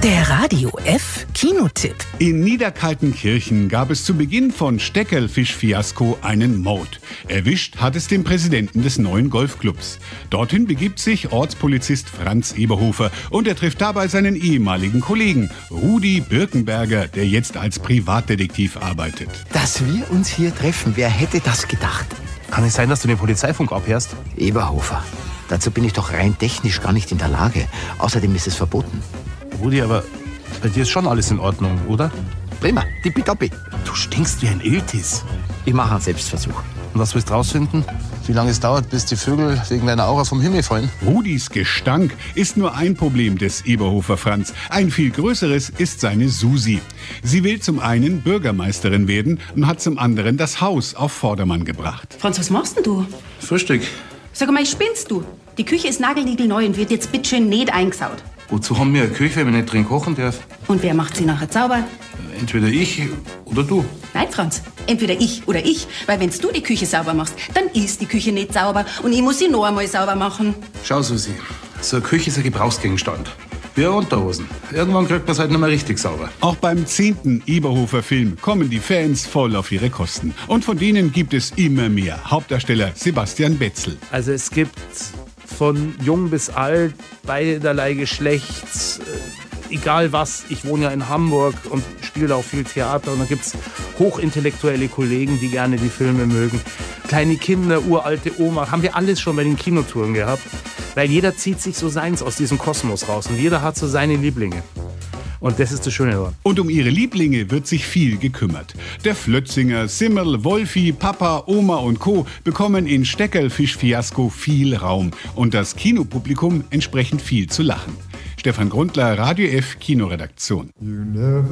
Der Radio F Kinotipp. In Niederkaltenkirchen gab es zu Beginn von Steckelfisch-Fiasko einen Mord. Erwischt hat es den Präsidenten des neuen Golfclubs. Dorthin begibt sich Ortspolizist Franz Eberhofer und er trifft dabei seinen ehemaligen Kollegen Rudi Birkenberger, der jetzt als Privatdetektiv arbeitet. Dass wir uns hier treffen, wer hätte das gedacht? Kann es sein, dass du den Polizeifunk abhörst? Eberhofer, dazu bin ich doch rein technisch gar nicht in der Lage. Außerdem ist es verboten. Rudi, aber bei dir ist schon alles in Ordnung, oder? Prima, tippitoppi. Du stinkst wie ein Iltis. Ich mache einen Selbstversuch. Und was willst du rausfinden? Wie lange es dauert, bis die Vögel wegen deiner Aura vom Himmel fallen? Rudis Gestank ist nur ein Problem des Eberhofer Franz. Ein viel größeres ist seine Susi. Sie will zum einen Bürgermeisterin werden und hat zum anderen das Haus auf Vordermann gebracht. Franz, was machst denn du? Frühstück. Sag mal, spinnst du? Die Küche ist nagelniegelneu und wird jetzt bitteschön nicht eingesaut. Wozu haben wir eine Küche, wenn man nicht drin kochen darf? Und wer macht sie nachher sauber? Entweder ich oder du. Nein, Franz. Entweder ich oder ich. Weil wenn du die Küche sauber machst, dann ist die Küche nicht sauber und ich muss sie noch einmal sauber machen. Schau, Susi, so eine Küche ist ein Gebrauchsgegenstand. Wie Unterhosen. Irgendwann kriegt man es halt nicht mehr richtig sauber. Auch beim 10. Eberhofer-Film kommen die Fans voll auf ihre Kosten. Und von denen gibt es immer mehr. Hauptdarsteller Sebastian Betzel. Also es gibt von jung bis alt, beiderlei Geschlechts, egal was. Ich wohne ja in Hamburg und spiele da auch viel Theater. Und da gibt es hochintellektuelle Kollegen, die gerne die Filme mögen. Kleine Kinder, uralte Oma, haben wir alles schon bei den Kinotouren gehabt. Weil jeder zieht sich so seins aus diesem Kosmos raus und jeder hat so seine Lieblinge. Und das ist das Schöne daran. Und um ihre Lieblinge wird sich viel gekümmert. Der Flötzinger, Simmel, Wolfi, Papa, Oma und Co. bekommen in Steckelfisch-Fiasko viel Raum und das Kinopublikum entsprechend viel zu lachen. Stefan Grundler, Radio F Kinoredaktion.